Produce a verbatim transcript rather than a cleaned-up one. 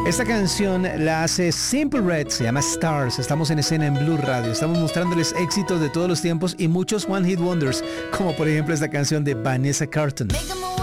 Esta canción la hace Simple Red, se llama Stars. Estamos en escena en Blue Radio. Estamos mostrándoles éxitos de todos los tiempos y muchos One Hit Wonders, como por ejemplo esta canción de Vanessa Carlton.